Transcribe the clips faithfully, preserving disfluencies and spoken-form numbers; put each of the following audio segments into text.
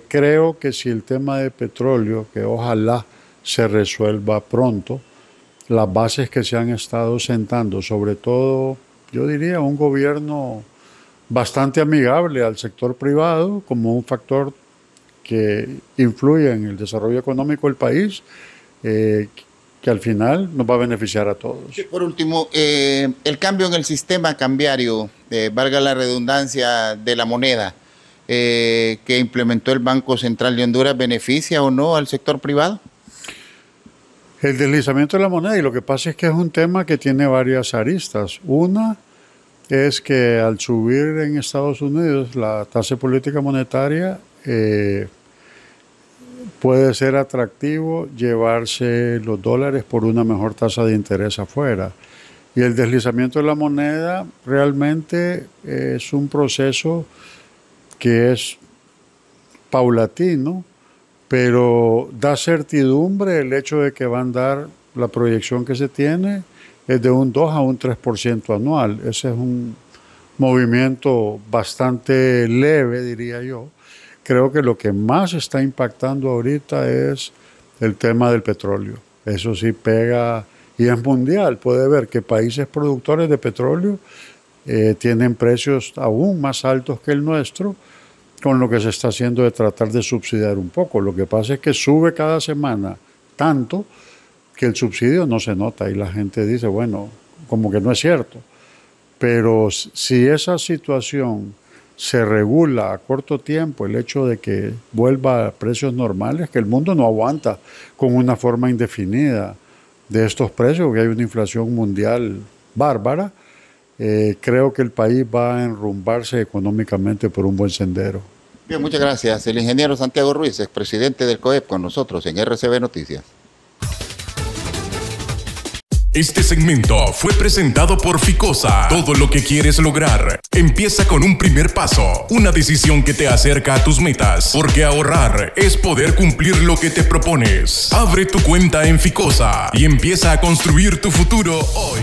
creo que si el tema de petróleo, que ojalá se resuelva pronto, las bases que se han estado sentando, sobre todo, yo diría, un gobierno bastante amigable al sector privado como un factor que influye en el desarrollo económico del país, eh, que al final nos va a beneficiar a todos. Por último, eh, el cambio en el sistema cambiario, eh, valga la redundancia, de la moneda eh, que implementó el Banco Central de Honduras, ¿beneficia o no al sector privado? El deslizamiento de la moneda, y lo que pasa es que es un tema que tiene varias aristas. Una es que al subir en Estados Unidos la tasa de política monetaria, eh, puede ser atractivo llevarse los dólares por una mejor tasa de interés afuera. Y el deslizamiento de la moneda realmente es un proceso que es paulatino, pero da certidumbre el hecho de que va a andar, la proyección que se tiene es de un dos a un tres por ciento anual. Ese es un movimiento bastante leve, diría yo. Creo que lo que más está impactando ahorita es el tema del petróleo. Eso sí pega, y es mundial. Puede ver que países productores de petróleo eh, tienen precios aún más altos que el nuestro, con lo que se está haciendo de tratar de subsidiar un poco. Lo que pasa es que sube cada semana tanto que el subsidio no se nota y la gente dice, bueno, como que no es cierto. Pero si esa situación se regula a corto tiempo, el hecho de que vuelva a precios normales, que el mundo no aguanta con una forma indefinida de estos precios, porque hay una inflación mundial bárbara, eh, creo que el país va a enrumbarse económicamente por un buen sendero. Bien, muchas gracias. El ingeniero Santiago Ruiz, expresidente del COEP, con nosotros en R C B Noticias. Este segmento fue presentado por Ficosa. Todo lo que quieres lograr empieza con un primer paso, una decisión que te acerca a tus metas, porque ahorrar es poder cumplir lo que te propones. Abre tu cuenta en Ficosa y empieza a construir tu futuro hoy.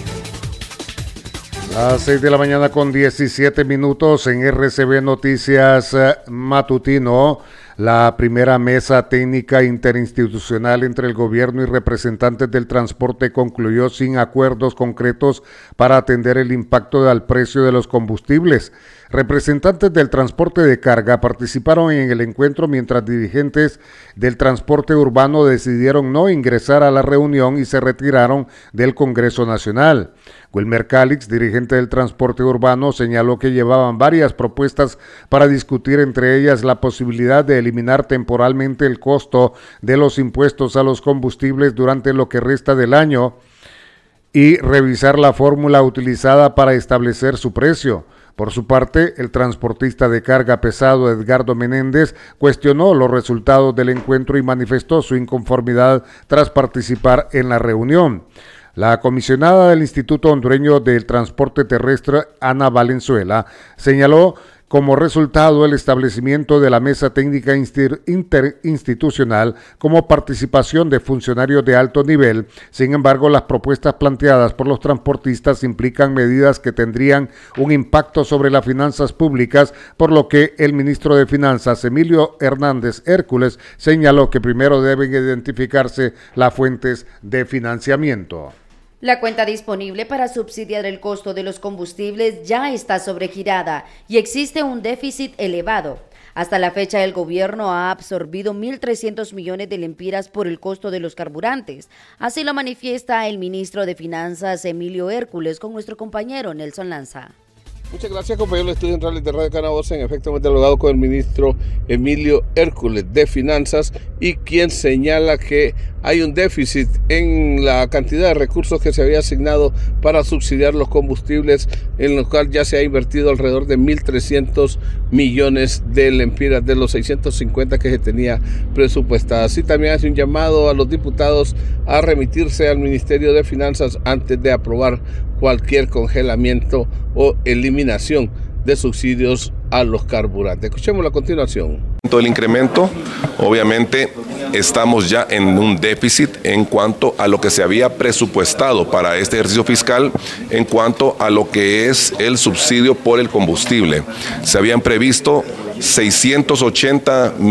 A las seis de la mañana con diecisiete minutos en R C B Noticias Matutino. La primera mesa técnica interinstitucional entre el gobierno y representantes del transporte concluyó sin acuerdos concretos para atender el impacto al precio de los combustibles. Representantes del transporte de carga participaron en el encuentro, mientras dirigentes del transporte urbano decidieron no ingresar a la reunión y se retiraron del Congreso Nacional. Wilmer Calix, dirigente del transporte urbano, señaló que llevaban varias propuestas para discutir, entre ellas la posibilidad de eliminar temporalmente el costo de los impuestos a los combustibles durante lo que resta del año y revisar la fórmula utilizada para establecer su precio. Por su parte, el transportista de carga pesado Edgardo Menéndez cuestionó los resultados del encuentro y manifestó su inconformidad tras participar en la reunión. La comisionada del Instituto Hondureño del Transporte Terrestre, Ana Valenzuela, señaló como resultado el establecimiento de la mesa técnica interinstitucional como participación de funcionarios de alto nivel. Sin embargo, las propuestas planteadas por los transportistas implican medidas que tendrían un impacto sobre las finanzas públicas, por lo que el ministro de Finanzas, Emilio Hernández Hércules, señaló que primero deben identificarse las fuentes de financiamiento. La cuenta disponible para subsidiar el costo de los combustibles ya está sobregirada y existe un déficit elevado. Hasta la fecha, el gobierno ha absorbido mil trescientos millones de lempiras por el costo de los carburantes. Así lo manifiesta el ministro de Finanzas, Emilio Hércules, con nuestro compañero Nelson Lanza. Muchas gracias, compañeros de Estudios Centrales de Radio Canabosa. En efecto, hemos dialogado con el ministro Emilio Hércules de Finanzas, y quien señala que hay un déficit en la cantidad de recursos que se había asignado para subsidiar los combustibles, en los cuales ya se ha invertido alrededor de mil trescientos millones de lempiras de los seiscientos cincuenta que se tenía presupuestadas. Y también hace un llamado a los diputados a remitirse al Ministerio de Finanzas antes de aprobar cualquier congelamiento o eliminación de subsidios a los carburantes. Escuchemos a continuación. El incremento, obviamente estamos ya en un déficit en cuanto a lo que se había presupuestado para este ejercicio fiscal, en cuanto a lo que es el subsidio por el combustible. Se habían previsto seiscientos ochenta